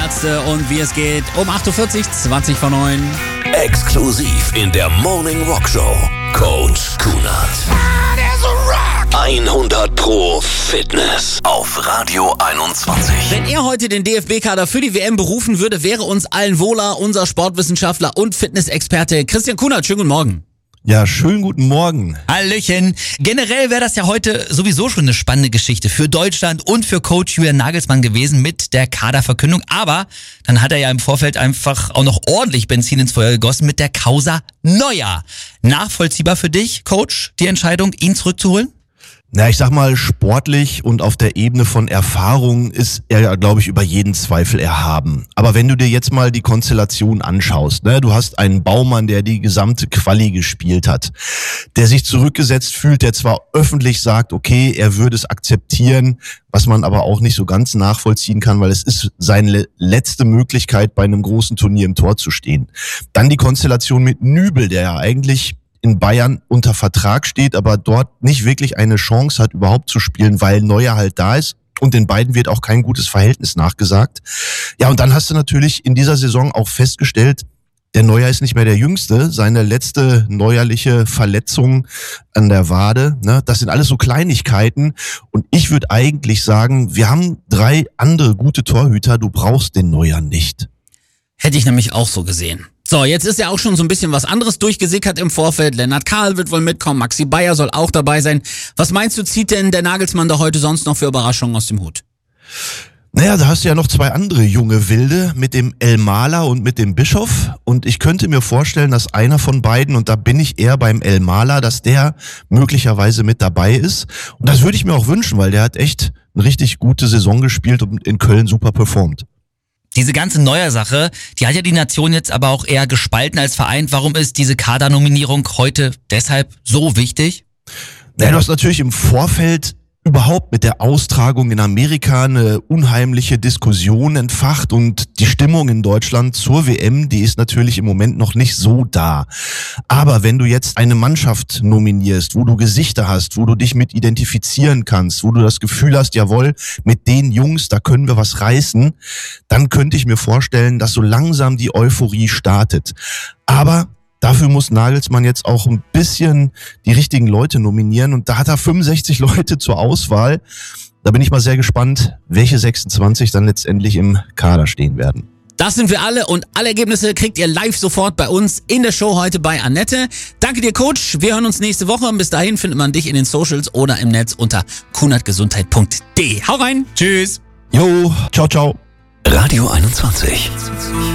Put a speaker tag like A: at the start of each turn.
A: Ärzte und wie es geht um 8.40 Uhr, 20 vor 9.
B: Exklusiv in der Morning Rock Show. Coach Kunert. 100% Fitness auf Radio 21.
A: Wenn er heute den DFB-Kader für die WM berufen würde, wäre uns allen wohler. Unser Sportwissenschaftler und Fitnessexperte Christian Kunert. Schönen guten Morgen.
C: Ja, schönen guten Morgen.
D: Hallöchen. Generell wäre das ja heute sowieso schon eine spannende Geschichte für Deutschland und für Coach Julian Nagelsmann gewesen mit der Kaderverkündung. Aber dann hat er ja im Vorfeld einfach auch noch ordentlich Benzin ins Feuer gegossen mit der Causa Neuer. Nachvollziehbar für dich, Coach, die Entscheidung, ihn zurückzuholen?
C: Na, ich sag mal, sportlich und auf der Ebene von Erfahrung ist er ja, glaube ich, über jeden Zweifel erhaben. Aber wenn du dir jetzt mal die Konstellation anschaust, ne, du hast einen Baumann, der die gesamte Quali gespielt hat, der sich zurückgesetzt fühlt, der zwar öffentlich sagt, okay, er würde es akzeptieren, was man aber auch nicht so ganz nachvollziehen kann, weil es ist seine letzte Möglichkeit, bei einem großen Turnier im Tor zu stehen. Dann die Konstellation mit Nübel, der ja eigentlich in Bayern unter Vertrag steht, aber dort nicht wirklich eine Chance hat, überhaupt zu spielen, weil Neuer halt da ist. Und den beiden wird auch kein gutes Verhältnis nachgesagt. Ja, und dann hast du natürlich in dieser Saison auch festgestellt, der Neuer ist nicht mehr der Jüngste. Seine letzte neuerliche Verletzung an der Wade, ne, das sind alles so Kleinigkeiten. Und ich würde eigentlich sagen, wir haben 3 andere gute Torhüter, du brauchst den Neuer nicht.
A: Hätte ich nämlich auch so gesehen. So, jetzt ist ja auch schon so ein bisschen was anderes durchgesickert im Vorfeld. Lennart Kahl wird wohl mitkommen, Maxi Bayer soll auch dabei sein. Was meinst du, zieht denn der Nagelsmann da heute sonst noch für Überraschungen aus dem Hut?
C: Naja, da hast du ja noch 2 andere junge Wilde mit dem Elmaler und mit dem Bischof. Und ich könnte mir vorstellen, dass einer von beiden, und da bin ich eher beim Elmaler, dass der möglicherweise mit dabei ist. Und das würde ich mir auch wünschen, weil der hat echt eine richtig gute Saison gespielt und in Köln super performt.
D: Diese ganze Neuer-Sache, die hat ja die Nation jetzt aber auch eher gespalten als vereint. Warum ist diese Kadernominierung heute deshalb so wichtig?
C: Ja, du hast natürlich im Vorfeld überhaupt mit der Austragung in Amerika eine unheimliche Diskussion entfacht und die Stimmung in Deutschland zur WM, die ist natürlich im Moment noch nicht so da. Aber wenn du jetzt eine Mannschaft nominierst, wo du Gesichter hast, wo du dich mit identifizieren kannst, wo du das Gefühl hast, jawohl, mit den Jungs, da können wir was reißen, dann könnte ich mir vorstellen, dass so langsam die Euphorie startet. Aber dafür muss Nagelsmann jetzt auch ein bisschen die richtigen Leute nominieren und da hat er 65 Leute zur Auswahl. Da bin ich mal sehr gespannt, welche 26 dann letztendlich im Kader stehen werden.
A: Das sind wir alle und alle Ergebnisse kriegt ihr live sofort bei uns in der Show heute bei Annette. Danke dir, Coach. Wir hören uns nächste Woche. Bis dahin findet man dich in den Socials oder im Netz unter kunertgesundheit.de. Hau rein. Tschüss.
C: Jo, ciao, ciao.
B: Radio 21.